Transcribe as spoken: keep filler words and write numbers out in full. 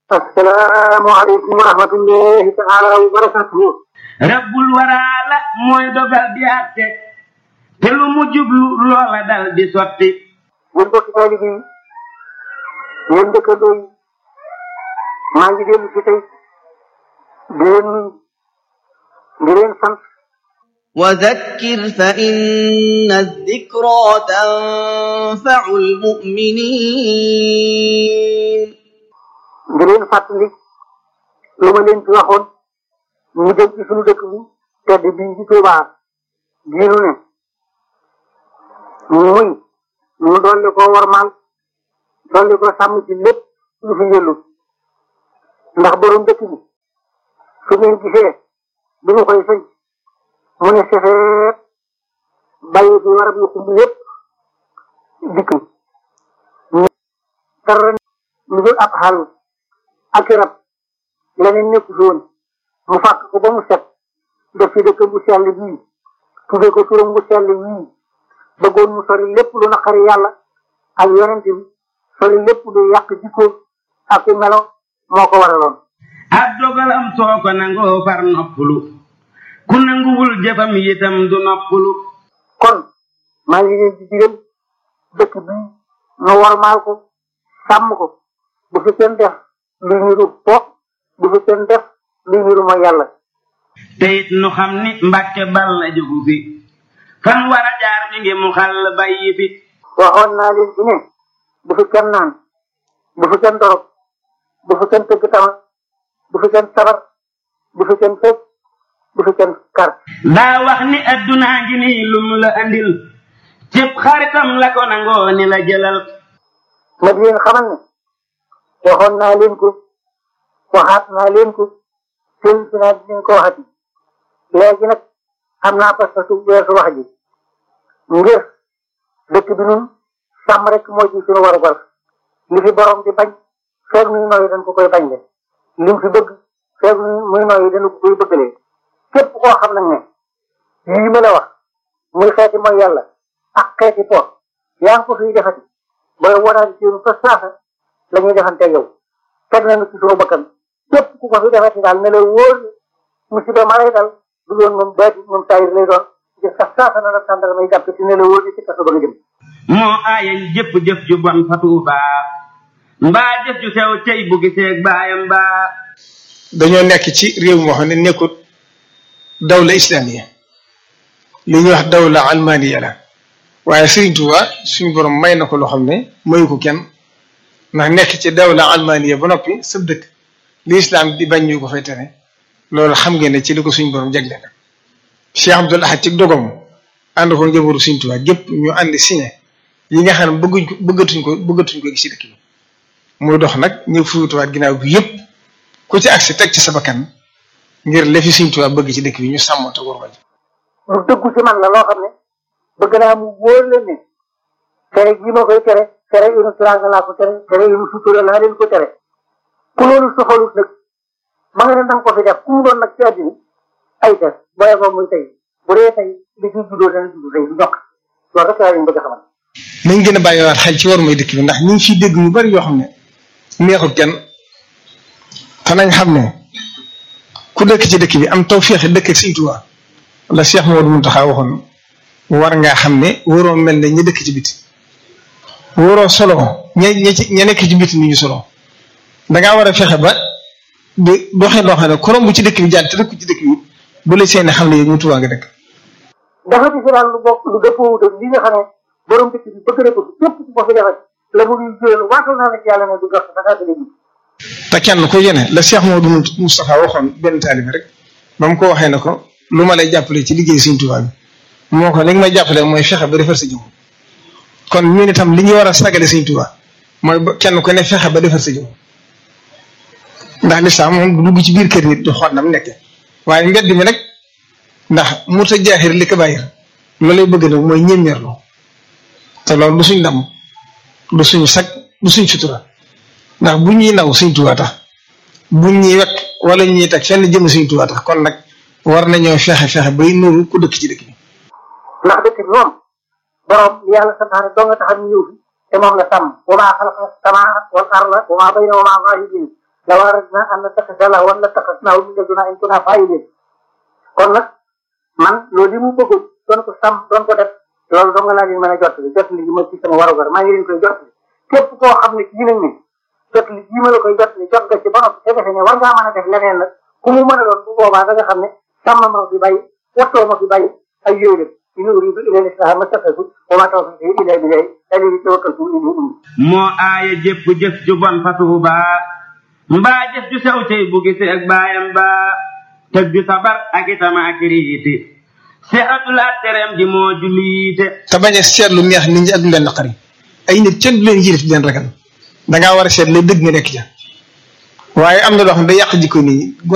assalaamu aleykum wa rahmatullahi taala wa barakatuhu. rabbul waraala mooy dogal di àtte te lu mu jublu loola dal di sotti. yéen bokki taalibe yi yéen dëkkandoo yi maa ngi dellu ci tey di leen di leen sant. وذكر فإن الذكرى تنفع المؤمنين. di leen fàttali lu ma leen ci waxoon ñu dem ci suñu dëkk bi tedd bii ci Tuubaa diinu ne muy ñu dolli ko warmaal dolli ko sàmm ci lépp lu fi yëllu ndax borom dëkk bi su ngeen gisee bi ñu koy sëñ mu ne sefeet bàyyi bi warab yu xumb yépp dikk dara lu dul ab xàll ak rab leneen nekku fi woon mu fàkk ko ba mu set def ci dëkk bu sell bii tudde ko turam bu sell wii bëggoon mu sori lépp lu naqari yàlla ak yonent bi sori lépp lu yàq jikko ak melo moo ko waraloon. ab dogalam soo ko nangoo far noppalu ku nanguwul jëfam yitam du noppalu. kon maa ngi leen di digal dëkk bii nu warmaal ko sàmm ko bu fi kenn def lu niru po bu fi kenn def lu niru mooy yàlla. te it nu xam ni Mbàkke bal la jógu fi fan war a jaar mi ngi mu xàll bàyyi fi. waxoon naa leen ci ne bu fi kenn naan bu fi kenn dorog bu fi kenn tëgg tama bu fi kenn sabar bu fi kenn fecc bu fi kenn kar. daa wax ni addunaa ngi nii lum la andil cëpp xaritam la ko nangoo ni la jëlal. ma di leen xamal ne waxoon naa leen ko waxaat naa leen ko seen si naa dinañ ko waxati léegi nag am naa parce que su weesu wax ji ngir dëkk bi nun sàmm rek moo ci suñu warugar li fi borom di bañ feeg muy nooyi dañ ko koy bañ le li mu fi bëgg feeg muy nooyi dañ ko koy bëggalee képp koo xam nag ne yii ma la wax muy xeeti mooy yàlla ak xeeti po yaa ngi ko fiy defati booy wanaat ci fa saasa la ñuy defante yow teg nañu ci suñu bakkan képp ku ko fi defati daal ne la wóor musiba ma lay dal du doon moom baati moom taayir lay doon di sa saasa na la tàndal may jàpp ci ne la wóor ni ci kaso ba nga jëm. moo aayañ jëpp jëf ju bon fa Tuubaa mbaa jëf ju sew cey bu gisee baayam baa. dañoo nekk ci réew moo xam ne nekkut dawla islamiya li ñuy wax dawla almaniya la waaye Sëriñ Tuubaa suñu borom may na ko loo xam ne mayu ko kenn ndax nekk ci dawla almaniya ba noppi sëb dëkk li islam di bañ ñu ko fay tere loolu xam ngeen ne ci li ko suñu borom jagle na Cheikh Abdoul Ahad ci dogam ànd ko njabootu Sëriñ Tuubaa gépp ñu àndi signé yi nga xam ne bëgguñ ko bëggatuñ ko bëggatuñ ko gis ci dëkk bi muy dox nag ñu fuyutuwaat ginnaaw bi yëpp ku ci agsi teg ci sa bakkan ngir lefi Sëriñ Tuubaa bëgg ci dëkk bi ñu sàmm te góor ba ji. lu dëggu ci man la loo xam ne bëgg naa mu wóor leen ne tere gii ma koy tere tere inu tiraanga laa ko tere tere inu sutura laa leen ko tere ku loolu soxalut nag ma nga ne danga ko fi def ku mu doon nag ci àddina ay tes booye ko muy tey bu dee tey li ci juddoo dana judd tey du ñokk loolu rek laa leen bëgg a xamal. nañ gën a bàyyiwaat xel ci war mooy dëkk bi ndax ñu ngi fiy dégg ñu bari yoo xam ne neexut kenn te nañ xam ne ku dëkk ci dëkk bi am tawfeex dëkk ak Sëriñ Tuubaa la Cheikh Mouhamadou Mountakha waxoon war ngaa xam ne waroo mel ne ñi dëkk ci biti waroo solo ña ña ci ña nekk ci biti ni ñu solo dangaa war a fexe ba di doxee loo xam ne korom bu ci dëkk bi jàll te dëkk ci dëkk bi bu la seen xam ne yow ñu Tuubaa nga dëkk. dafa ci daal lu bokk lu dëppoo wuute li nga xam ne borom dëkk bi bëgg na ko képp ku ko fi defati la mu ngi jël waatal naa ne ci yàlla ne du gàtt da ngaa tëddee. te kenn ku yéene la Cheikh Mouhamadou Moustapha waxoon benn taalibe rek ba mu ko waxee ne ko lu ma lay jàppale ci liggéey Sëriñ Tuubaa bi moo ko li nga may jàppale mooy fexe ba defar sa jëmm kon ñun itam li ñuy war a sagale Sëriñ Tuubaa mooy ba kenn ku ne fexe ba defar sa jëmm ndax lislaam moom du dugg ci biir kër nit di xool na mu nekke waaye mbedd mi nag ndax mu ta jaaxir li ko bàyyir loolu lay bëgg nag mooy ñemeerlu te loolu du suñ ndam du suñu sag du suñ sutura ndax bu ñuy naw Sëriñ Tuubaa tax bu ñuy wekk wala ñuy teg fenn jëm Sëriñ Tuubaa tax kon nag war nañoo fexe fexe bay nuru ku dëkk ci dëkk bi. ndax dëkk bi moom borom yàlla santaane doo nga tax a ñëw fi te moom la sàmm wa maa xalaqa samaa wal arda wa maa baynahumaa laa'ibiin la war na am na takk sala wala takk naaw mi nga duna in kuna fayide kon nag man loolu li mu bëgg doon ko sam doon ko def loolu dong laa leen mën a jottali jottali gi ma ci sama warugar maa ngi leen koy jottali képp koo xam ne kii nañ ne jottali gii ma la koy jottali jot nga ci ba noppi te defe ne war ngaa mën a def leneen nag ku mu mën a doon bu boobaa da nga xam ne sàmm ma fi bàyyi wattoo ma fi bàyyi ay yooyu def in uridu illa al-islaha mastata'tu wa ma tawfiqi illa billah alayhi tawakkaltu wa ilayhi unib moo aaya jëpp jëf ju bon fa tuuba mbaa jëf ju sew cey bu gisee ak baayam ba tëgg sabar ak itama ak riiti seexatul ak tereem ji moo julliite te bañ a seetlu neex nit ñi ak lu leen naqari ay nit kenn du leen yilif di leen ragal da ngaa war a seet la dëgg nga nekk ca waaye am na loo xam ne day yàq jikko nit ñi